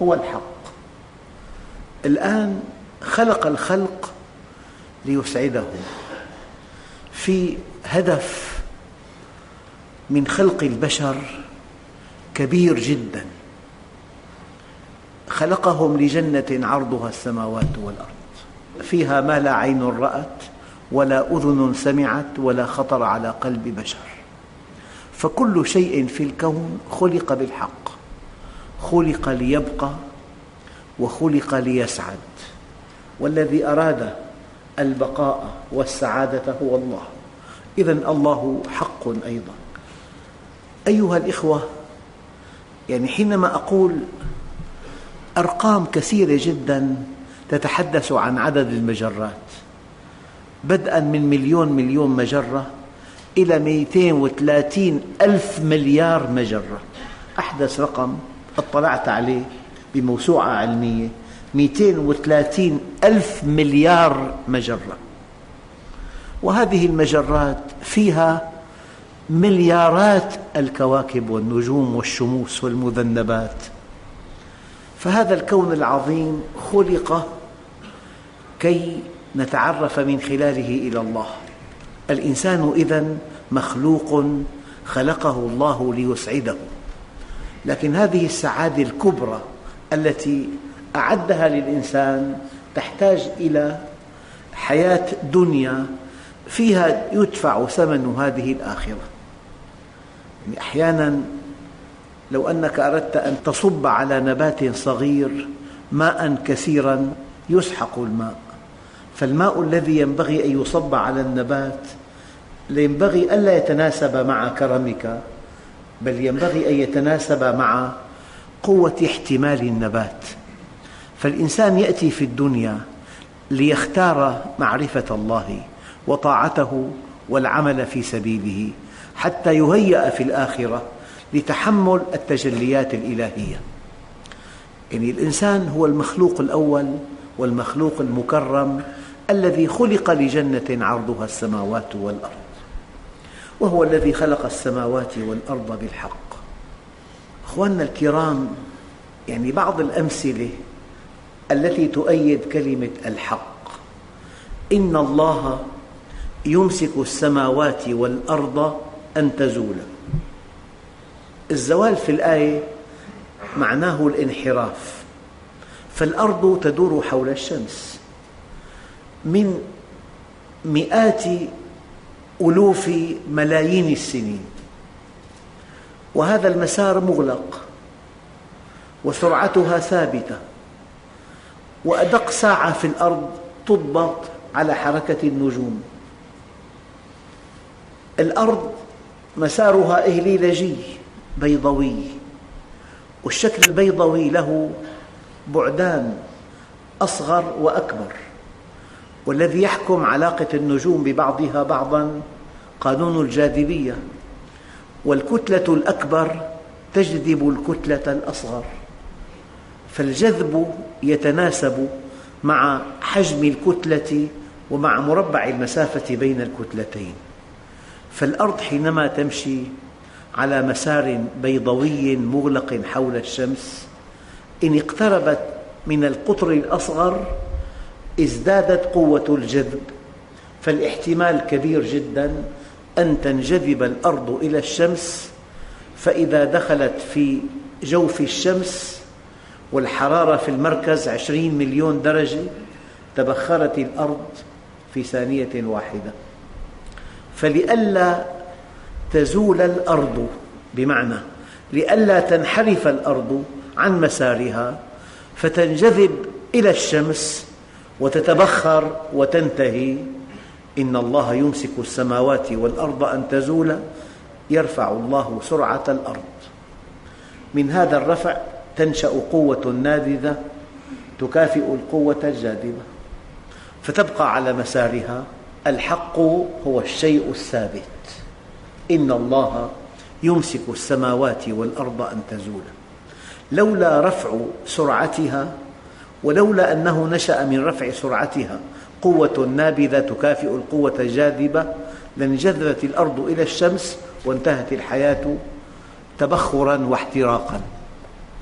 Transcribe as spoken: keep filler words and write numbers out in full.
هو الحق. الآن خلق الخلق ليسعدهم، في هدف من خلق البشر كبير جدا، خلقهم لجنة عرضها السماوات والأرض، فيها ما لا عين رأت ولا أذن سمعت ولا خطر على قلب بشر. فكل شيء في الكون خلق بالحق، خلق ليبقى وخلق ليسعد، والذي أراد البقاء والسعادة هو الله. إذن الله حق أيضا. أيها الإخوة، يعني حينما أقول أرقام كثيرة جدا تتحدث عن عدد المجرات، بدءا من مليون مليون مجرة إلى مئتين وثلاثين ألف مليار مجرة. أحدث رقم اطلعت عليه بموسوعة علمية مئتين وثلاثين ألف مليار مجرة، وهذه المجرات فيها مليارات الكواكب والنجوم والشموس والمذنبات. فهذا الكون العظيم خلق كي نتعرف من خلاله إلى الله. الإنسان إذن مخلوق خلقه الله ليسعده، لكن هذه السعادة الكبرى التي أعدها للإنسان تحتاج إلى حياة دنيا فيها يدفع ثمن هذه الآخرة. يعني أحياناً لو أنك أردت أن تصب على نبات صغير ماء كثيراً يسحق الماء، فالماء الذي ينبغي أن يصب على النبات ينبغي ألا يتناسب مع كرمك، بل ينبغي أن يتناسب مع قوة احتمال النبات. فالإنسان يأتي في الدنيا ليختار معرفة الله وطاعته والعمل في سبيله، حتى يهيأ في الآخرة لتحمل التجليات الإلهية. يعني الإنسان هو المخلوق الأول والمخلوق المكرم الذي خلق لجنة عرضها السماوات والأرض، وهو الذي خلق السماوات والأرض بالحق. أخواننا الكرام، يعني بعض الأمثلة التي تؤيد كلمة الحق: إن الله يمسك السماوات والأرض أن تزولا. الزوال في الآية معناه الانحراف، فالأرض تدور حول الشمس من مئات ألوف ملايين السنين، وهذا المسار مغلق وسرعتها ثابتة، وأدق ساعة في الأرض تضبط على حركة النجوم. الأرض مسارها إهليلجي بيضوي، والشكل البيضوي له بعدان أصغر وأكبر، والذي يحكم علاقة النجوم ببعضها بعضاً قانون الجاذبية، والكتلة الأكبر تجذب الكتلة الأصغر، فالجذب يتناسب مع حجم الكتلة ومع مربع المسافة بين الكتلتين. فالأرض حينما تمشي على مسار بيضوي مغلق حول الشمس، إن اقتربت من القطر الأصغر ازدادت قوة الجذب، فالاحتمال كبير جداً أن تنجذب الأرض إلى الشمس، فإذا دخلت في جوف الشمس والحرارة في المركز عشرين مليون درجة تبخرت الأرض في ثانية واحدة. فلئلا تزول الأرض، بمعنى لئلا تنحرف الأرض عن مسارها فتنجذب إلى الشمس وتتبخر وتنتهي، إن الله يمسك السماوات والأرض أن تزولا يرفع الله سرعة الأرض. من هذا الرفع تنشأ قوة نابذة تكافئ القوة الجاذبة فتبقى على مسارها. الحق هو الشيء الثابت، إن الله يمسك السماوات والأرض أن تزولا. لولا رفع سرعتها، ولولا أنه نشأ من رفع سرعتها قوة نابذة تكافئ القوة الجاذبة، لانجذبت الأرض إلى الشمس وانتهت الحياة تبخراً واحتراقاً.